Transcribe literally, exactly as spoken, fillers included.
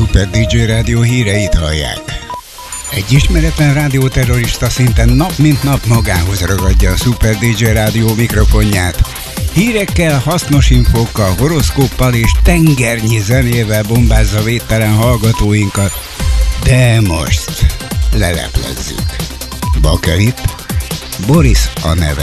Super dé dzsé Rádió híreit hallják. Egy ismeretlen rádióterrorista szinte nap mint nap magához ragadja a Super dé dzsé Rádió mikrofonját. Hírekkel, hasznos infókkal, horoszkóppal és tengernyi zenével bombázza védtelen hallgatóinkat. De most leleplezzük. Bakelit, Boris a neve.